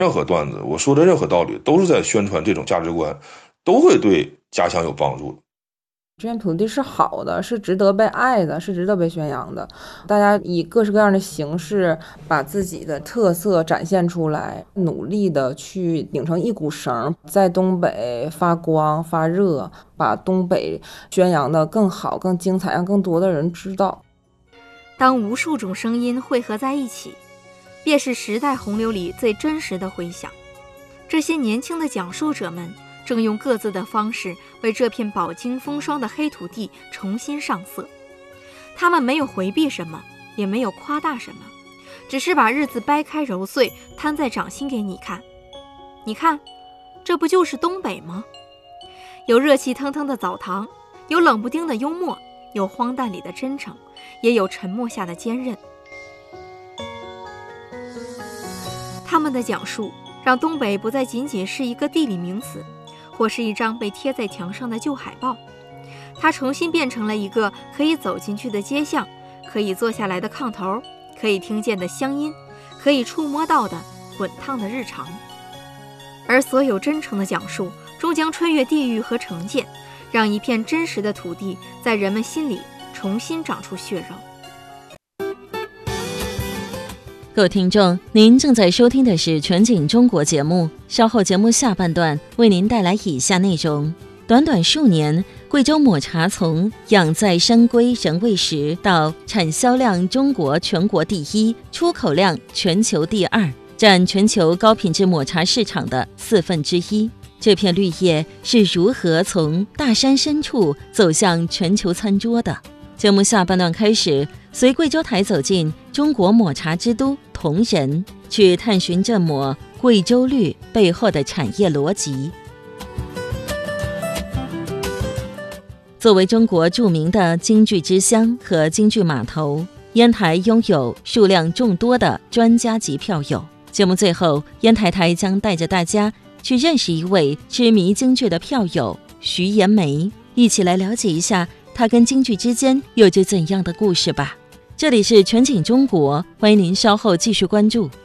任何段子，我说的任何道理，都是在宣传这种价值观，都会对家乡有帮助的。 这片土地是好的，是值得被爱的，是值得被宣扬的。大家以各式各样的形式把自己的特色展现出来，努力的去拧成一股绳，在东北发光发热，把东北宣扬的更好、更精彩，让更多的人知道。 当无数种声音汇合在一起，便是时代洪流里最真实的回响。这些年轻的讲述者们正用各自的方式为这片饱经风霜的黑土地重新上色。他们没有回避什么，也没有夸大什么，只是把日子掰开揉碎，摊在掌心给你看。你看，这不就是东北吗？有热气腾腾的澡堂，有冷不丁的幽默，有荒诞里的真诚，也有沉默下的坚韧。他们的讲述让东北不再仅仅是一个地理名词，或是一张被贴在墙上的旧海报，它重新变成了一个可以走进去的街巷，可以坐下来的炕头，可以听见的乡音，可以触摸到的滚烫的日常。而所有真诚的讲述终将穿越地域和成见，让一片真实的土地在人们心里重新长出血肉。 各位听众，您正在收听的是全景中国节目，稍后节目下半段为您带来以下内容。短短数年，贵州抹茶从养在山归人未识到产销量中国全国第一，出口量全球第二，占全球高品质抹茶市场的1/4。这片绿叶是如何从大山深处走向全球餐桌的？节目下半段开始，随贵州台走进中国抹茶之都铜仁，去探寻这抹贵州绿背后的产业逻辑。作为中国著名的京剧之乡和京剧码头，烟台拥有数量众多的专家级票友。节目最后，烟台台将带着大家去认识一位痴迷京剧的票友徐延梅，一起来了解一下他跟京剧之间有着怎样的故事吧。这里是全景中国，欢迎您稍后继续关注。